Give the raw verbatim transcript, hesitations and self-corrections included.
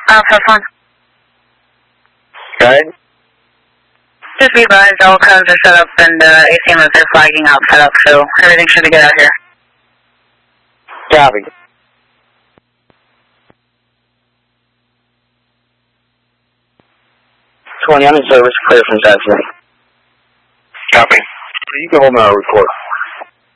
Uh, have fun. Go ahead. Just be advised, all codes are set up and uh, A C M is are flagging out set up, so everything should be good out here. Copy. twenty, I'm in service, clear from Saturday. Copy. You can hold my report.